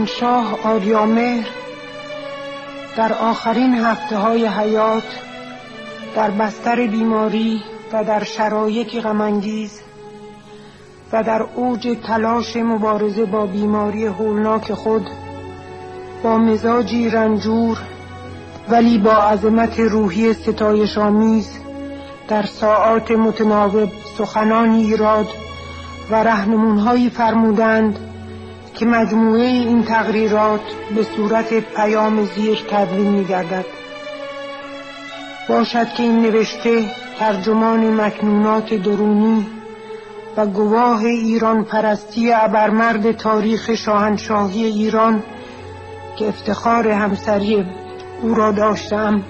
شاه آریامهر در آخرین هفته‌های حیات در بستر بیماری و در شرایطی غم‌انگیز و در اوج تلاش مبارزه با بیماری هولناک خود با مزاجی رنجور ولی با عظمت روحی ستایش‌آمیز در ساعات متناوب سخنانی ایراد و راهنمون‌هایی فرمودند که مجموعه این تقریرات به صورت پیام زیر تدوین می‌گردد. باشد که این نوشته ترجمان مکنونات درونی و گواه ایران پرستی ابرمرد تاریخ شاهنشاهی ایران که افتخار همسری او را داشتم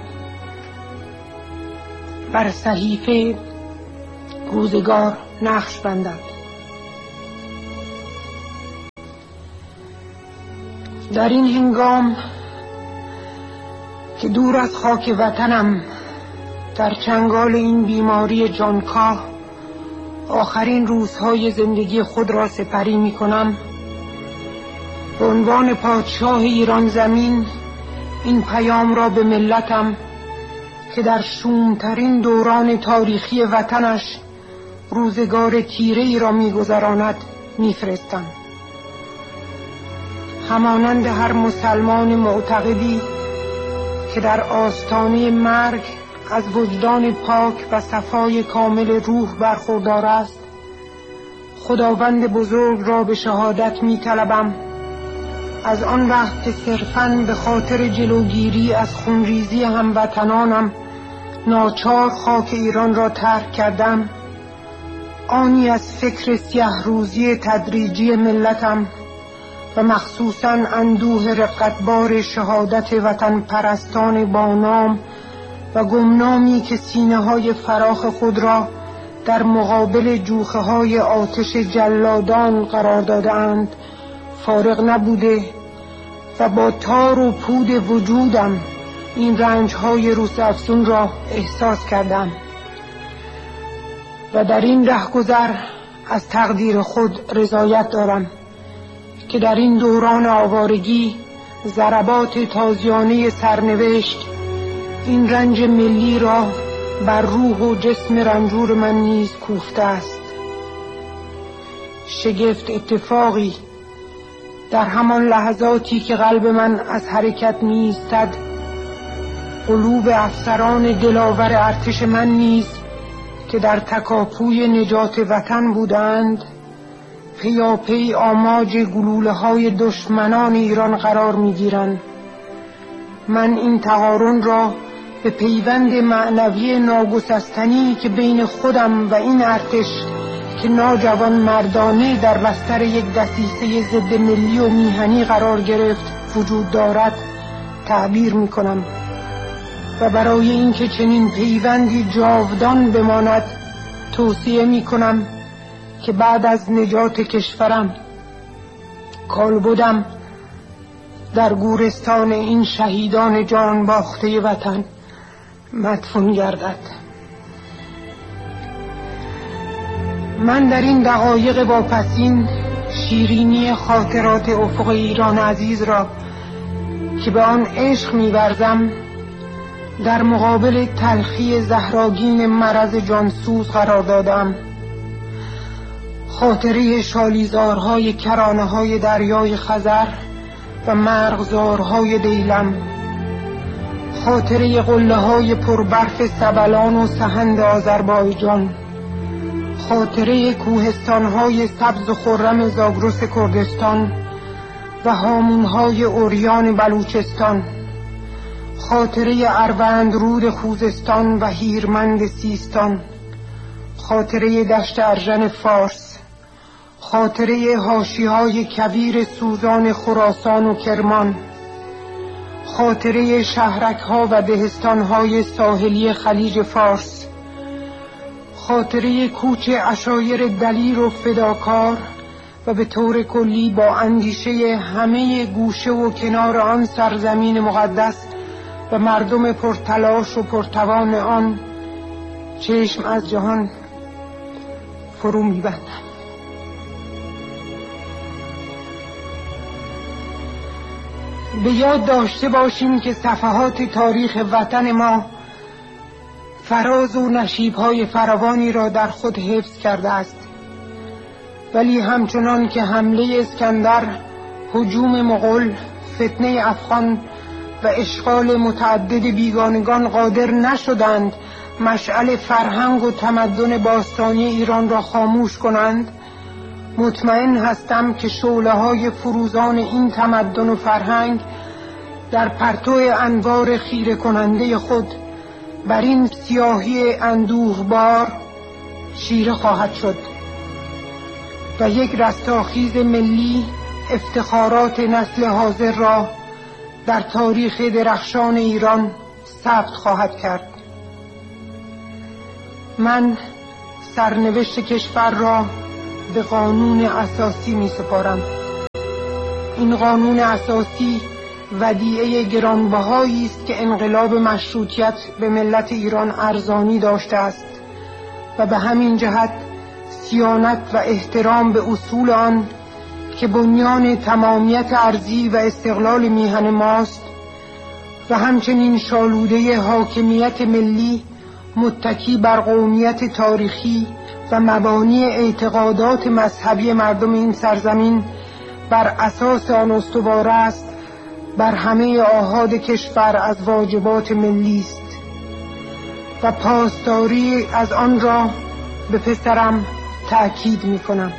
بر صحیفه روزگار نقش بندد. در این هنگام که دور از خاک وطنم در چنگال این بیماری جانکاه آخرین روزهای زندگی خود را سپری می کنم، به عنوان پادشاه ایران زمین این پیام را به ملتم که در شومترین دوران تاریخی وطنش روزگار تیره ای را می گذراند می فرستم. همانند هر مسلمان معتقدی که در آستانه مرگ از وجدان پاک و صفای کامل روح برخوردار است، خداوند بزرگ را به شهادت می طلبم از آن وقت که صرفاً به خاطر جلوگیری از خونریزی هموطنانم ناچار خاک ایران را ترک کردم، آنی از فکر سیه روزی تدریجی ملتم و مخصوصاً اندوه رقتبار شهادت وطن پرستان با نام و گمنامی که سینه‌های فراخ خود را در مقابل جوخه‌های آتش جلادان قرار داده‌اند فارغ نبوده و با تار و پود وجودم این رنج‌های روزافزون را احساس کردم و در این رهگذر از تقدیر خود رضایت دارم که در این دوران آوارگی ضربات تازیانه سرنوشت این رنج ملی را بر روح و جسم رنجور من نیز کوفته است. شگفت اتفاقی در همان لحظاتی که قلب من از حرکت می ایستد، قلوب افسران دلاور ارتش من نیز که در تکاپوی نجات وطن بودند پیاپی آماج گلوله‌های دشمنان ایران قرار می‌گیرند. من این تقارن را به پیوند معنوی ناگسستنی که بین خودم و این ارتش که ناجوان مردانه در بستر یک دسیسه ضد ملی و میهنی قرار گرفت وجود دارد تعبیر می‌کنم و برای اینکه چنین پیوندی جاودان بماند توصیه می‌کنم که بعد از نجات کشورم کالبدم در گورستان این شهیدان جان باخته وطن مدفون گردد. من در این دقایق واپسین شیرینی خاطرات افق ایران عزیز را که به آن عشق می‌ورزم در مقابل تلخی زهراگین مرض جانسوز قرار دادم. خاطره شالیزارهای کرانه‌های دریای خزر و مرغزارهای دیلم، خاطره قله‌های پربرف سبلان و سهند آذربایجان، خاطره کوهستان‌های سبز و خرم زاگرس کردستان و هامون‌های اوریان بلوچستان، خاطره اروندرود خوزستان و هیرمند سیستان، خاطره دشت ارژن فارس، خاطره حاشیه‌های کویر سوزان خراسان و کرمان، خاطره شهرک‌ها و دهستان‌های ساحلی خلیج فارس، خاطره کوچ عشایر دلیر و فداکار و به طور کلی با اندیشه همه گوشه و کنار آن سرزمین مقدس و مردم پرتلاش و پرتوان آن چشم از جهان فرو می‌بندم. به یاد داشته باشیم که صفحات تاریخ وطن ما فراز و نشیب‌های فراوانی را در خود حفظ کرده است، ولی همچنان که حمله اسکندر، هجوم مغول، فتنه افغان و اشغال متعدد بیگانگان قادر نشدند مشعل فرهنگ و تمدن باستانی ایران را خاموش کنند، مطمئن هستم که شعله‌های فروزان این تمدن و فرهنگ در پرتو انوار خیره کننده خود بر این سیاهی اندوهبار چیره خواهد شد و یک رستاخیز ملی افتخارات نسل حاضر را در تاریخ درخشان ایران ثبت خواهد کرد. من سرنوشت کشور را به قانون اساسی می سپارم. این قانون اساسی ودیعه گرانبهایی است که انقلاب مشروطیت به ملت ایران ارزانی داشته است و به همین جهت صیانت و احترام به اصول آن که بنیان تمامیت ارضی و استقلال میهن ماست و همچنین شالوده حاکمیت ملی متکی بر قومیت تاریخی و مبانی اعتقادات مذهبی مردم این سرزمین بر اساس آن استوار است، بر همه آحاد کشور از واجبات ملی است و پاسداری از آن را به پسرم تأکید می کنم.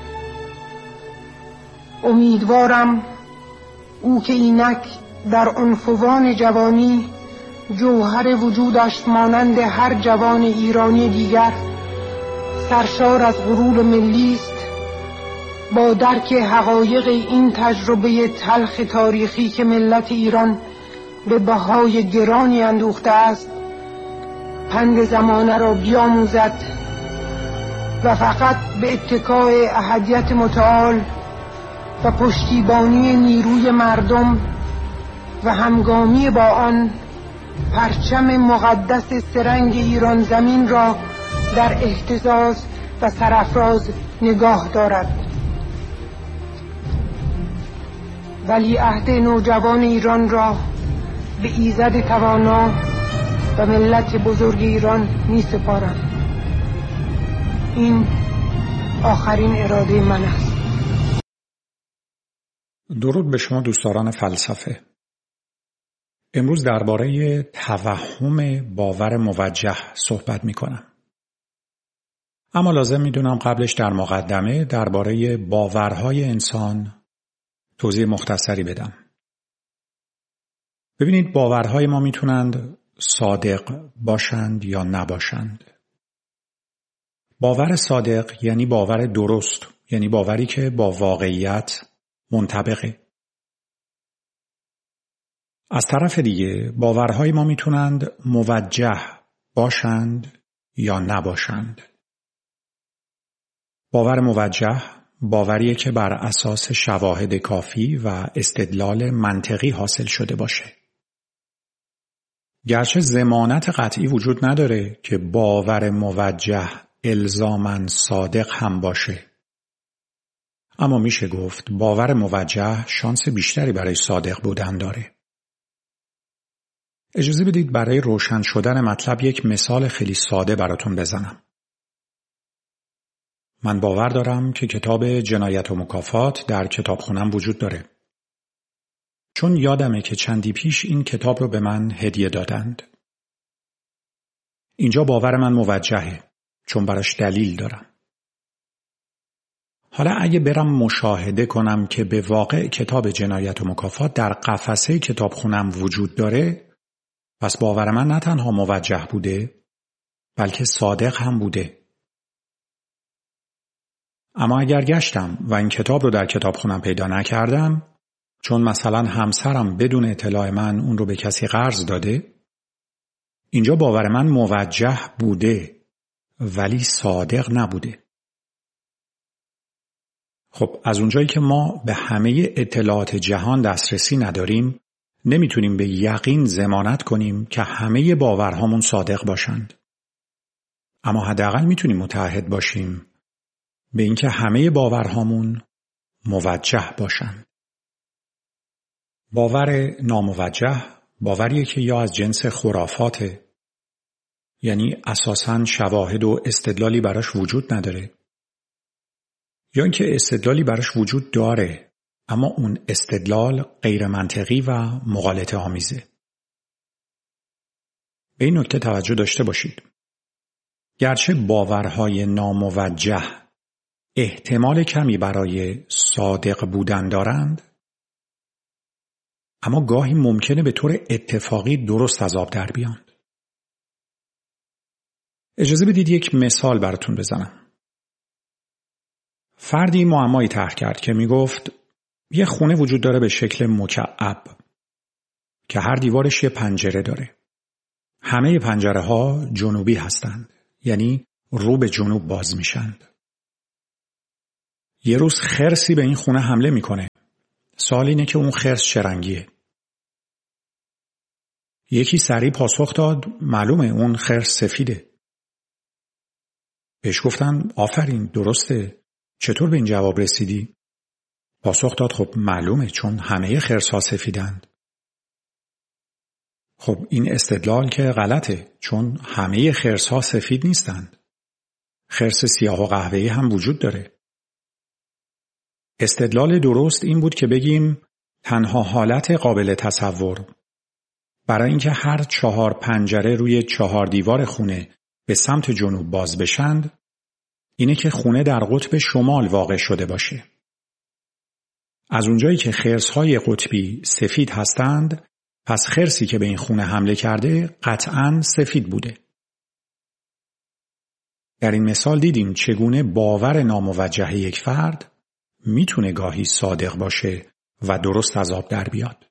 امیدوارم او که اینک در عنفوان جوانی جوهر وجودش مانند هر جوان ایرانی دیگر سرشار از غرور ملی است، با درک حقایق این تجربه تلخ تاریخی که ملت ایران به بهای گرانی اندوخته است پند زمانه را بیاموزد و فقط به اتکای احدیت متعال و پشتیبانی نیروی مردم و همگامی با آن پرچم مقدس سرنگ ایران زمین را در اهتزاز و سرافراز نگاه دارد. ولیعهد نوجوان ایران را به ایزد توانا و ملت بزرگ ایران می سپارم. این آخرین اراده من است. درود به شما دوستداران فلسفه. امروز درباره توهم باور موجه صحبت می کنم. اما لازم می دونم قبلش در مقدمه درباره باورهای انسان توضیح مختصری بدم. ببینید، باورهای ما میتونند صادق باشند یا نباشند. باور صادق یعنی باور درست، یعنی باوری که با واقعیت منطبقه. از طرف دیگه باورهای ما میتونند موجه باشند یا نباشند. باور موجه باوریه که بر اساس شواهد کافی و استدلال منطقی حاصل شده باشه. گرچه ضمانت قطعی وجود نداره که باور موجه الزاماً صادق هم باشه، اما میشه گفت باور موجه شانس بیشتری برای صادق بودن داره. اجازه بدید برای روشن شدن مطلب یک مثال خیلی ساده براتون بزنم. من باور دارم که کتاب جنایت و مکافات در کتابخونه‌ام وجود داره. چون یادمه که چندی پیش این کتاب رو به من هدیه دادند. اینجا باور من موجهه، چون براش دلیل دارم. حالا اگه برم مشاهده کنم که به واقع کتاب جنایت و مکافات در قفسه کتابخونه‌ام وجود داره، پس باور من نه تنها موجه بوده، بلکه صادق هم بوده. اما اگر گشتم و این کتاب رو در کتابخونه‌ام پیدا نکردم، چون مثلا همسرم بدون اطلاع من اون رو به کسی قرض داده، اینجا باور من موجه بوده ولی صادق نبوده. خب از اونجایی که ما به همه اطلاعات جهان دسترسی نداریم، نمیتونیم به یقین ضمانت کنیم که همه باورهامون صادق باشند. اما حداقل میتونیم متعهد باشیم به اینکه همه باورهامون موجه باشند. باور ناموجه باوریه که یا از جنس خرافاته، یعنی اساساً شواهد و استدلالی براش وجود نداره، یا اینکه استدلالی براش وجود داره اما اون استدلال غیر منطقی و مغالطه آمیزه. به این نکته توجه داشته باشید. گرچه باورهای ناموجه احتمال کمی برای صادق بودن دارند، اما گاهی ممکنه به طور اتفاقی درست از آب در بیان. اجازه بدید یک مثال براتون بزنم. فردی معمایی طرح کرد که میگفت یه خونه وجود داره به شکل مکعب که هر دیوارش یه پنجره داره. همه پنجره ها جنوبی هستند، یعنی رو به جنوب باز میشند. یه روز خرسی به این خونه حمله میکنه. سوال اینه که اون خرس چه رنگیه؟ یکی سریع پاسخ داد معلومه اون خرس سفیده. بهش گفتن آفرین درسته، چطور به این جواب رسیدی؟ پاسخ داد خب معلومه چون همه خرس ها سفیدند. خب این استدلال که غلطه، چون همه خرس ها سفید نیستند. خرس سیاه و قهوه‌ای هم وجود داره. استدلال درست این بود که بگیم تنها حالت قابل تصور برای اینکه هر 4 پنجره روی 4 دیوار خونه به سمت جنوب باز بشند اینه که خونه در قطب شمال واقع شده باشه. از اونجایی که خرس‌های قطبی سفید هستند، پس خرسی که به این خونه حمله کرده قطعاً سفید بوده. در این مثال دیدیم چگونه باور ناموجه یک فرد میتونه گاهی صادق باشه و درست از آب در بیاد.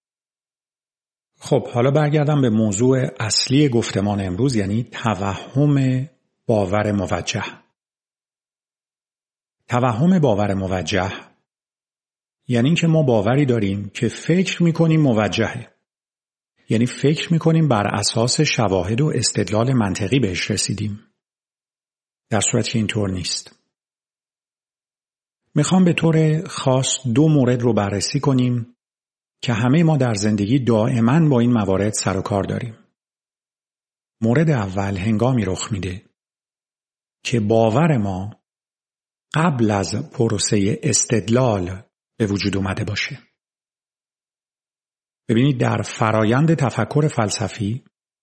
خب حالا برگردم به موضوع اصلی گفتمان امروز، یعنی توهم باور موجه. توهم باور موجه یعنی اینکه ما باوری داریم که فکر میکنیم موجهه، یعنی فکر میکنیم بر اساس شواهد و استدلال منطقی بهش رسیدیم، در صورتی که اینطور نیست. میخوام به طور خاص 2 مورد رو بررسی کنیم که همه ما در زندگی دائما با این موارد سر و کار داریم. مورد اول هنگامی رخ میده که باور ما قبل از پروسه استدلال به وجود اومده باشه. ببینید در فرایند تفکر فلسفی،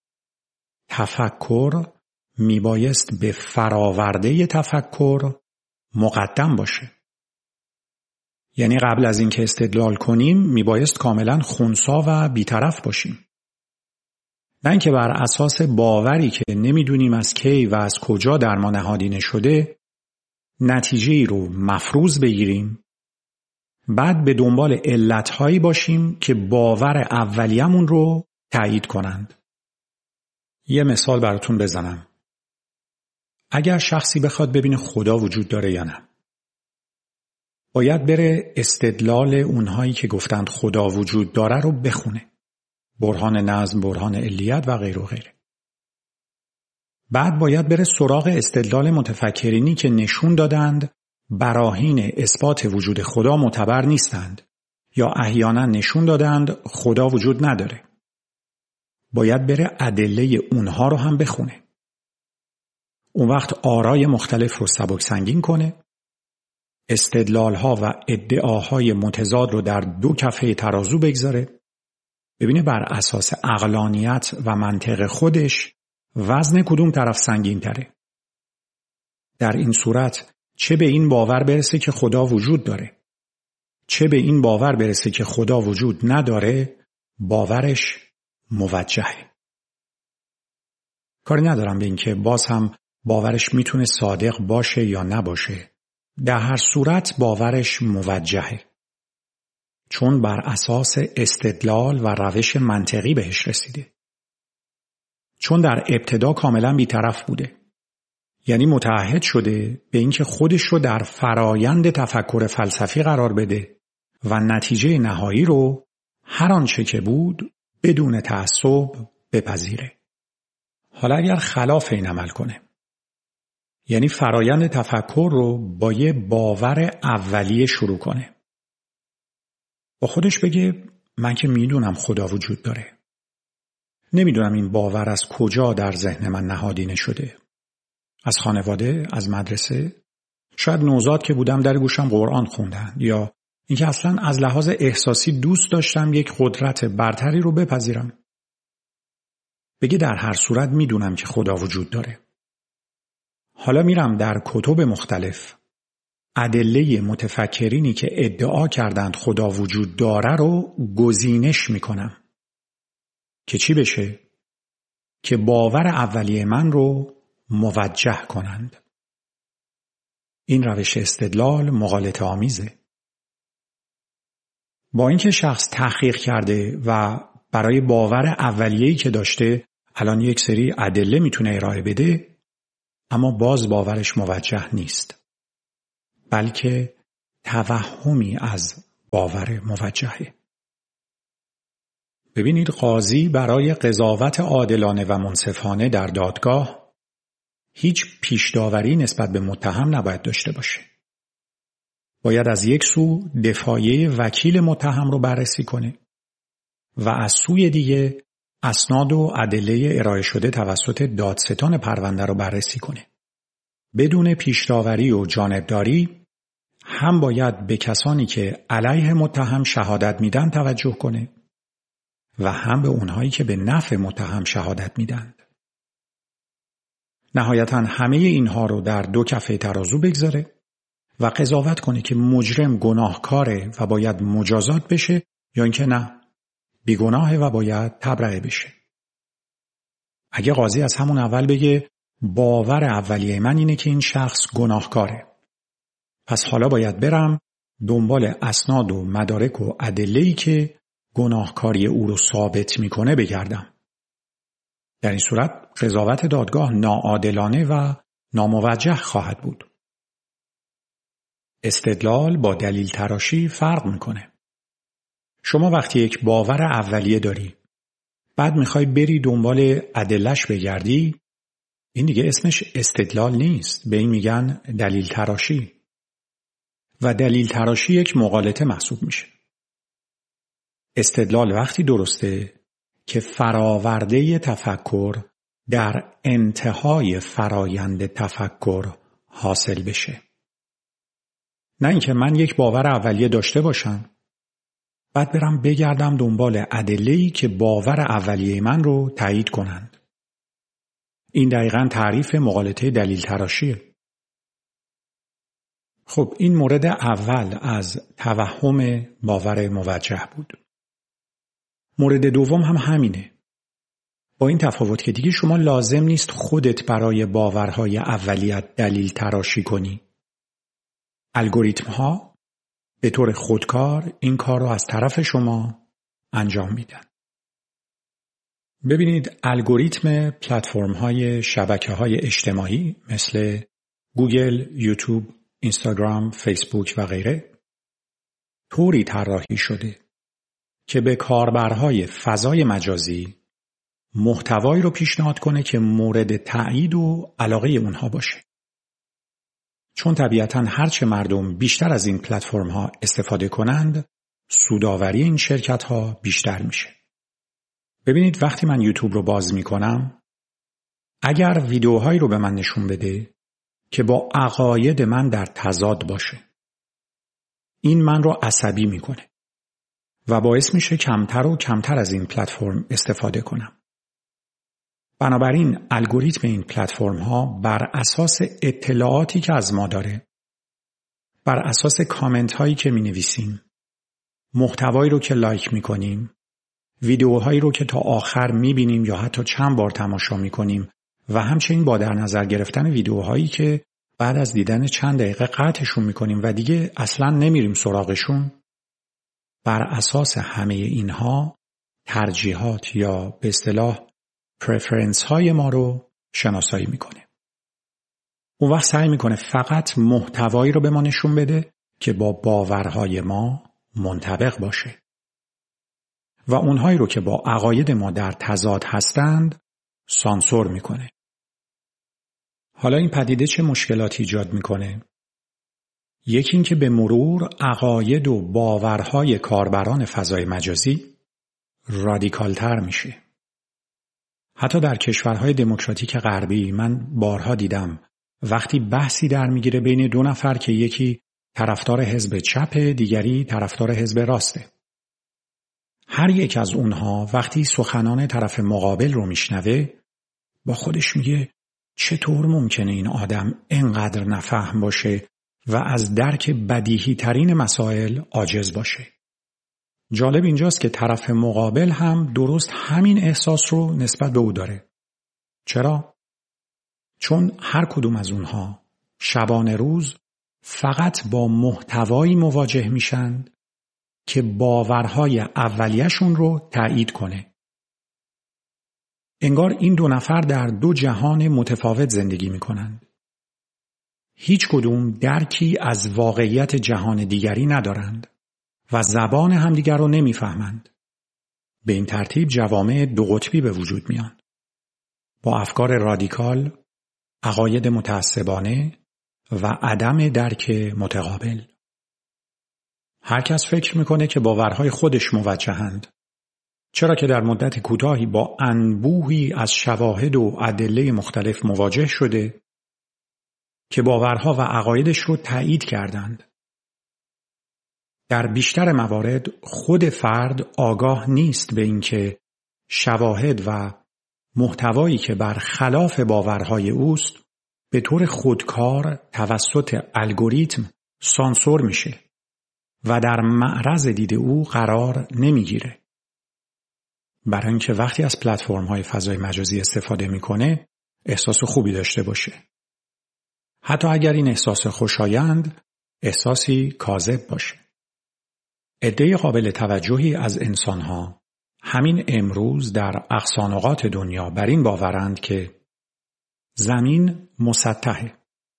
تفکر میبایست به فراورده تفکر مقدم باشه. یعنی قبل از اینکه استدلال کنیم میبایست کاملا خنثی و بیطرف باشیم. نه اینکه بر اساس باوری که نمیدونیم از کی و از کجا در ما نهادینه شده نتیجه‌ای رو مفروض بگیریم، بعد به دنبال علتهایی باشیم که باور اولیه‌مون رو تایید کنند. یه مثال براتون بزنم. اگر شخصی بخواد ببینه خدا وجود داره یا نه، باید بره استدلال اونهایی که گفتند خدا وجود داره رو بخونه. برهان نظم، برهان علیت و غیره و غیره. بعد باید بره سراغ استدلال متفکرینی که نشون دادند براهین اثبات وجود خدا معتبر نیستند یا احیانا نشون دادند خدا وجود نداره. باید بره ادله اونها رو هم بخونه. اون وقت آرای مختلف رو سبک سنگین کنه، استدلال‌ها و ادعاهای متضاد رو در 2 کفه ترازو بگذاره، ببینه بر اساس عقلانیت و منطق خودش وزن کدوم طرف سنگین تره. در این صورت چه به این باور برسه که خدا وجود داره، چه به این باور برسه که خدا وجود نداره، باورش موجهه. کاری ندارم به این که باز هم باورش میتونه صادق باشه یا نباشه. در هر صورت باورش موجهه، چون بر اساس استدلال و روش منطقی بهش رسیده. چون در ابتدا کاملا بی‌طرف بوده، یعنی متعهد شده به اینکه خودش رو در فرایند تفکر فلسفی قرار بده و نتیجه نهایی رو هر آنچه که بود بدون تعصب بپذیره. حالا اگر خلاف این عمل کنه، یعنی فرایند تفکر رو با یه باور اولیه شروع کنه، با خودش بگه من که میدونم خدا وجود داره. نمیدونم این باور از کجا در ذهن من نهادینه شده. از خانواده، از مدرسه، شاید نوزاد که بودم در گوشم قرآن خوندن، یا اینکه اصلا از لحاظ احساسی دوست داشتم یک قدرت برتری رو بپذیرم. بگی در هر صورت میدونم که خدا وجود داره. حالا میرم در کتب مختلف ادله متفکرینی که ادعا کردند خدا وجود داره رو گزینش میکنم که چی بشه؟ که باور اولیه من رو موجه کنند. این روش استدلال مغالطه آمیزه. با اینکه شخص تحقیق کرده و برای باور اولیه‌ای که داشته الان یک سری ادله میتونه ارائه بده، اما باز باورش موجه نیست، بلکه توهمی از باور موجهه. ببینید، قاضی برای قضاوت عادلانه و منصفانه در دادگاه هیچ پیش‌داوری نسبت به متهم نباید داشته باشه. باید از یک سو دفاعیه وکیل متهم رو بررسی کنه و از سوی دیگه اسناد و ادله ارائه شده توسط دادستان پرونده رو بررسی کنه. بدون پیش‌داوری و جانبداری هم باید به کسانی که علیه متهم شهادت میدن توجه کنه و هم به اونهایی که به نفع متهم شهادت میدن. نهایتاً همه اینها رو در دو کفه ترازو بگذاره و قضاوت کنه که مجرم گناهکاره و باید مجازات بشه یا اینکه نه، بیگناهه و باید تبرئه بشه. اگه قاضی از همون اول بگه باور اولیه من اینه که این شخص گناهکاره، پس حالا باید برم دنبال اسناد و مدارک و ادله‌ای که گناهکاری او رو ثابت میکنه بگردم. در این صورت قضاوت دادگاه ناعادلانه و ناموجه خواهد بود. استدلال با دلیل تراشی فرق میکنه. شما وقتی یک باور اولیه داری، بعد میخوای بری دنبال ادله‌اش بگردی، این دیگه اسمش استدلال نیست، به این میگن دلیل تراشی. و دلیل تراشی یک مغالطه محسوب میشه. استدلال وقتی درسته که فراورده تفکر در انتهای فرایند تفکر حاصل بشه. نه اینکه من یک باور اولیه داشته باشم، بعد برم بگردم دنبال ادله‌ای که باور اولیه من رو تایید کنند. این دقیقاً تعریف مغالطه دلیل تراشیه. خب این مورد اول از توهم باور موجه بود. مورد دوم هم همینه. با این تفاوت که دیگه شما لازم نیست خودت برای باورهای اولیت دلیل تراشی کنی. الگوریتم ها به طور خودکار این کار رو از طرف شما انجام میدن. ببینید، الگوریتم پلتفرم های شبکه های اجتماعی مثل گوگل، یوتیوب، اینستاگرام، فیسبوک و غیره طوری طراحی شده که به کاربرهای فضای مجازی محتوایی رو پیشنهاد کنه که مورد تأیید و علاقه اونها باشه. چون طبیعتاً هرچه مردم بیشتر از این پلتفرم ها استفاده کنند، سودآوری این شرکت ها بیشتر میشه. ببینید، وقتی من یوتیوب رو باز میکنم، اگر ویدیوهایی رو به من نشون بده که با عقاید من در تضاد باشه، این من رو عصبی میکنه و باعث میشه کمتر و کمتر از این پلتفرم استفاده کنم. بنابراین الگوریتم این پلتفرم ها بر اساس اطلاعاتی که از ما داره، بر اساس کامنت هایی که می نویسیم، محتوایی رو که لایک می کنیم، ویدیوهایی رو که تا آخر می بینیم یا حتی چند بار تماشا می کنیم و همچنین با در نظر گرفتن ویدیوهایی که بعد از دیدن چند دقیقه قطعشون می کنیم و دیگه اصلاً نمیریم سراغشون، بر اساس همه اینها ترجیحات یا به اصطلاح پرفرنس های ما رو شناسایی میکنه. اون وقت سعی میکنه فقط محتوایی رو به ما نشون بده که با باورهای ما منطبق باشه و اونهایی رو که با عقاید ما در تضاد هستند سانسور میکنه. حالا این پدیده چه مشکلاتی ایجاد میکنه؟ یکی این که به مرور عقاید و باورهای کاربران فضای مجازی رادیکالتر میشه. حتی در کشورهای دموکراتیک غربی من بارها دیدم وقتی بحثی در میگیره بین دو نفر که یکی طرفدار حزب چپه، دیگری طرفدار حزب راسته. هر یک از اونها وقتی سخنان طرف مقابل رو میشنوه با خودش میگه چطور ممکنه این آدم اینقدر نفهم باشه و از درک بدیهی ترین مسائل عاجز باشه. جالب اینجاست که طرف مقابل هم درست همین احساس رو نسبت به او داره. چرا؟ چون هر کدوم از اونها شبانه روز فقط با محتوایی مواجه میشن که باورهای اولیه‌شون رو تایید کنه. انگار این دو نفر در دو جهان متفاوت زندگی میکنند. هیچ کدوم درکی از واقعیت جهان دیگری ندارند و زبان همدیگر رو نمیفهمند. به این ترتیب جوامع دو قطبی به وجود میان. با افکار رادیکال، عقاید متعصبانه و عدم درک متقابل. هر کس فکر میکنه که باورهای خودش موجهند. چرا که در مدت کوتاهی با انبوهی از شواهد و ادله مختلف مواجه شده که باورها و عقایدش رو تایید کردند. در بیشتر موارد خود فرد آگاه نیست به اینکه شواهد و محتوایی که بر خلاف باورهای اوست به طور خودکار توسط الگوریتم سانسور میشه و در معرض دید او قرار نمیگیره. برای اینکه وقتی از پلتفرم‌های فضای مجازی استفاده میکنه احساس خوبی داشته باشه. حتی اگر این احساس خوشایند احساسی کاذب باشه. عده قابل توجهی از انسانها همین امروز در اقصانقاط دنیا بر این باورند که زمین مسطحه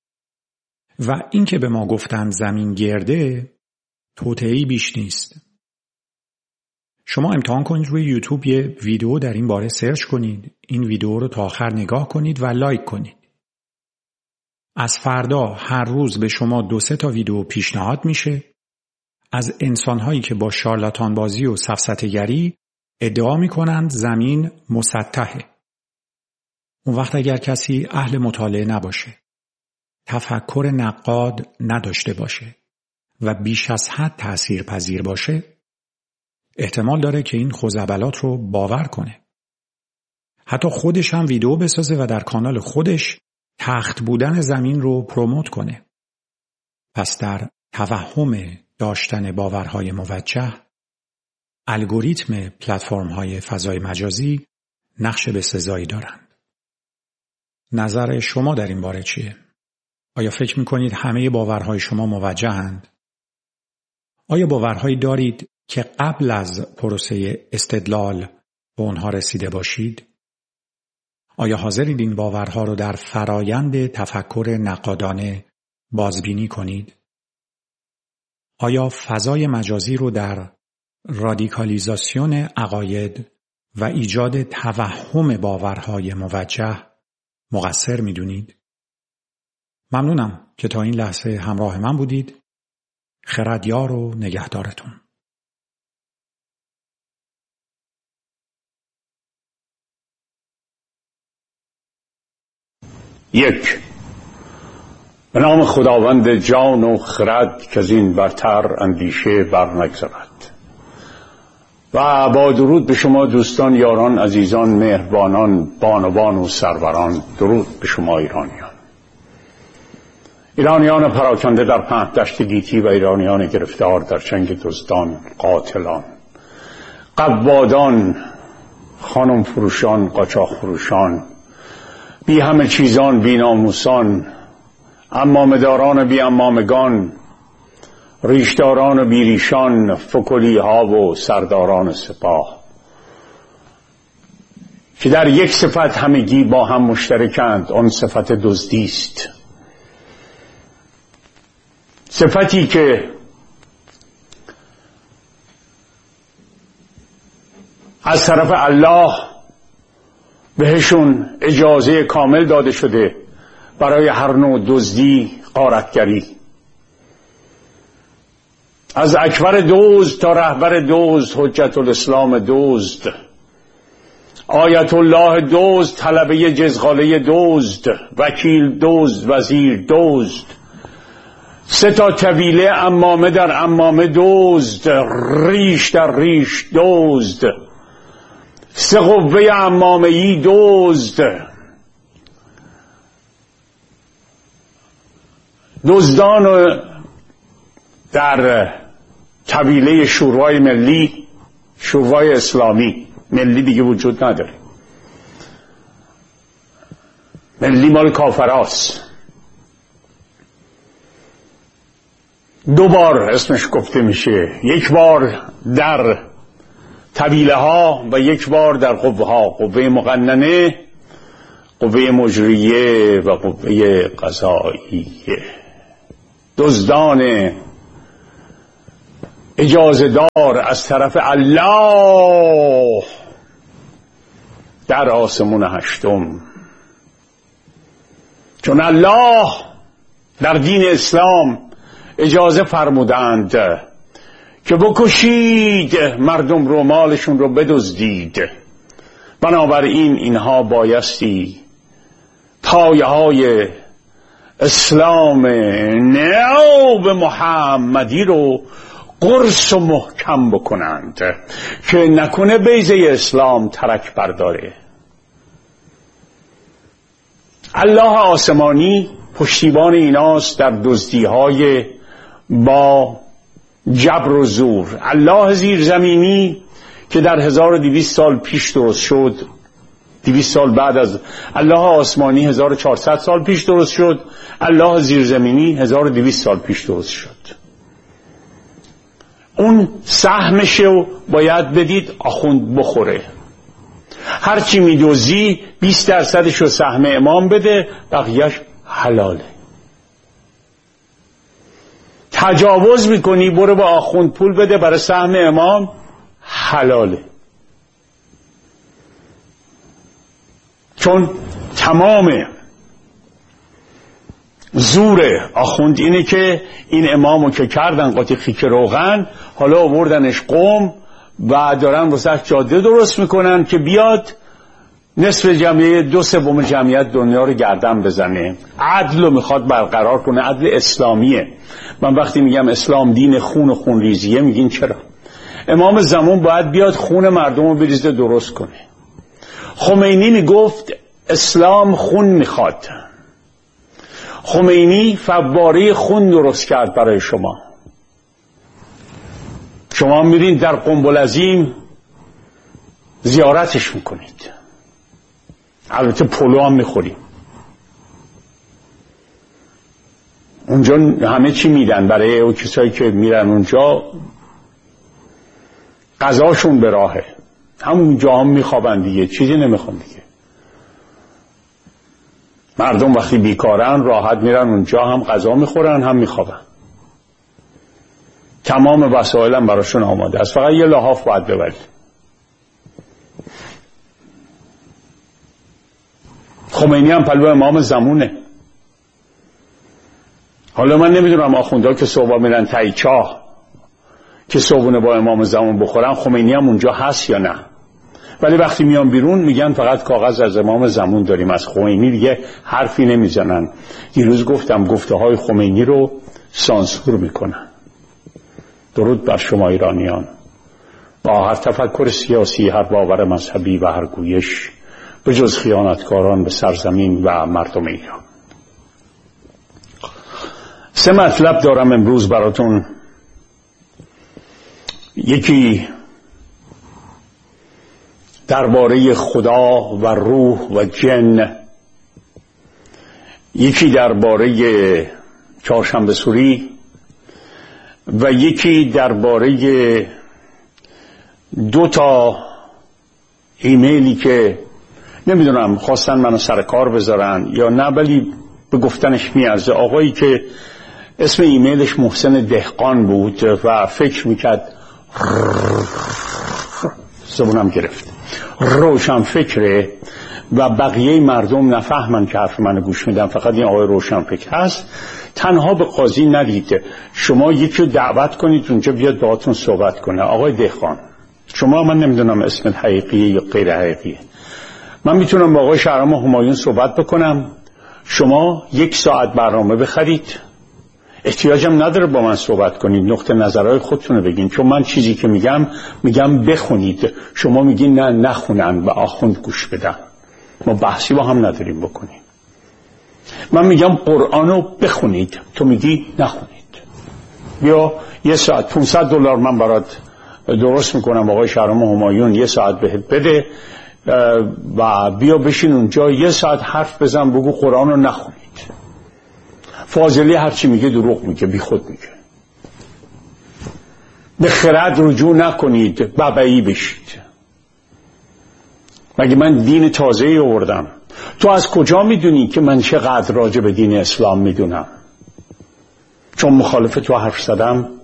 و این که به ما گفتند زمین گرده توطئه‌ای بیش نیست. شما امتحان کنید روی یوتیوب یه ویدیو در این باره سرچ کنید، این ویدیو رو تا آخر نگاه کنید و لایک کنید. از فردا هر روز به شما 2-3 تا ویدیو پیشنهاد میشه از انسانهایی که با شارلاتان بازی و سفسطه‌گری ادعا میکنند زمین مسطحه. اون وقت اگر کسی اهل مطالعه نباشه، تفکر نقاد نداشته باشه و بیش از حد تأثیرپذیر باشه، احتمال داره که این خزعبلات رو باور کنه. حتی خودش هم ویدیو بسازه و در کانال خودش تخت بودن زمین رو پروموت کنه. پس در توهم داشتن باورهای موجه، الگوریتم پلتفرم‌های فضای مجازی نقش بسزایی دارند. نظر شما در این باره چیه؟ آیا فکر می‌کنید همه باورهای شما موجه‌اند؟ آیا باورهایی دارید که قبل از پروسه استدلال به آنها رسیده باشید؟ آیا حاضرید این باورها رو در فرایند تفکر نقادانه بازبینی کنید؟ آیا فضای مجازی رو در رادیکالیزاسیون عقاید و ایجاد توهم باورهای موجه مقصر می‌دونید؟ ممنونم که تا این لحظه همراه من بودید. خردیار و نگهدارتون. 1. به نام خداوند جان و خرد که از این برتر اندیشه بر نگذرد. و با درود به شما دوستان، یاران، عزیزان، مهربانان، بانوان و سروران. درود به شما ایرانیان پراکنده در پهن دشت گیتی و ایرانیان گرفتار در چنگ دزدان، قاتلان، قوادان، خانم فروشان، قاچاق فروشان، بی همه چیزان، بی ناموسان، امامداران بی امامگان، ریشداران و بی ریشان، فکلی ها و سرداران سپاه که در یک صفت همگی با هم مشترکند. آن صفت دزدی است. صفتی که از طرف الله بهشون اجازه کامل داده شده برای هر نوع دزدی، غارتگری. از اکبر دزد تا رهبر دزد، حجت الاسلام دزد، آیت الله دزد، طلبه جزغاله دزد، وکیل دزد، وزیر دزد، 3 طویله عمامه در عمامه دزد، ریش در ریش دزد، 3 قوه عمامه‌ای دزد، دزدان در طویله شورای ملی، شورای اسلامی، ملی دیگه وجود نداره، ملی مال کافراست. 2 بار اسمش گفته میشه، 1 بار در طویله ها و 1 بار در قوه ها، قوه مقننه، قوه مجریه و قوه قضاییه. دزدان اجازه دار از طرف الله در آسمون 8، چون الله در دین اسلام اجازه فرمودند که بکشید مردم رو، مالشون رو بدزدید. بنابراین اینها بایستی پایه های اسلام نو محمدی رو قرص و محکم بکنند که نکنه بیضه اسلام ترک برداره. الله آسمانی پشتیبان ایناست در دزدی‌های با جبر و زور. الله زیرزمینی که در 1200 سال پیش درست شد، 200 سال بعد از الله آسمانی 1400 سال پیش درست شد، الله زیرزمینی 1200 سال پیش درست شد. اون سهمشو باید بدید آخوند بخوره. هرچی میدوزی 20% رو سهم امام بده، بقیهش حلاله. تجاوز میکنی برو با آخوند پول بده برای سهم امام، حلاله. چون تمام زور آخوند اینه که این امامو که کردن قاطی خیک روغن، حالا آوردنش قم و دارن واسه جاده درست میکنن که بیاد نصف جمعیت، 2/3 جمعیت دنیا رو گردن بزنه. عدل رو میخواد برقرار کنه، عدل اسلامیه. من وقتی میگم اسلام دین خون و خون ریزیه، میگین چرا؟ امام زمان باید بیاد خون مردم رو بریزه درست کنه. خمینی میگفت اسلام خون میخواد. خمینی فواره خون درست کرد برای شما. شما میرین در قنبل عظیم زیارتش میکنید، البته پلو هم میخوریم. اونجا همه چی میدن برای اون کسایی که میرن اونجا، غذاشون به راهه، همونجا هم میخوابن دیگه، چیزی نمیخوان دیگه. مردم وقتی بیکارن راحت میرن اونجا، هم غذا میخورن هم میخوابن. تمام وسایل هم براشون آماده است، فقط یه لحاف باید ببرید. خمینی هم پلو امام زمونه. حالا من نمیدونم آخونده که صبح میرن تایی چاه که صبحونه با امام زمان بخورن، خمینی هم اونجا هست یا نه؟ ولی وقتی میان بیرون میگن فقط کاغذ از امام زمان داریم، از خمینی دیگه حرفی نمیزنن. دیروز گفتم گفته های خمینی رو سانسور میکنن. درود بر شما ایرانیان، با هر تفکر سیاسی، هر باور مذهبی و هر گویش، به جز خیانتکاران به سرزمین و مردم ایران. 3 مطلب دارم امروز براتون. یکی درباره خدا و روح و جن، یکی درباره چهارشنبه سوری و یکی درباره 2 ایمیلی که نمیدونم خواستن منو سر کار بذارن یا نه، ولی به گفتنش میارزه. آقایی که اسم ایمیلش محسن دهقان بود و فکر میکرد، زبونم گرفت، روشن فکره و بقیه مردم نفهمن که حرف منو گوش میدن، فقط این آقای روشنفکر هست، تنها به قاضی ندید، شما یکی رو دعوت کنید اونجا بیاد باهاتون صحبت کنه. آقای دهقان شما، من نمیدونم اسمت حقیقیه یا غیر حقیقیه، من میتونم با آقای شهرام همایون صحبت بکنم، شما 1 ساعت برنامه بخرید، احتیاجم نداره با من صحبت کنید، نقطه نظرهای خودتون رو بگین، چون من چیزی که میگم بخونید، شما میگین نه نخونن و آخوند گوش بدن، ما بحثی با هم نداریم بکنیم. من میگم قرآن رو بخونید، تو میگی نخونید. بیا 1 ساعت $500 من برات درست میکنم آقای شهرام همایون، 1 ساعت بهت بده و بیا بشین اونجا 1 ساعت حرف بزن، بگو قرآن رو نخونید. فاضلی هرچی میگه دروغ میگه، بی خود میگه. به خرد رجوع نکنید، ببعی بشید. مگه من دین تازه‌ای آوردم؟ تو از کجا میدونی که من چقدر راجع به دین اسلام میدونم؟ چون مخالف تو حرف زدم؟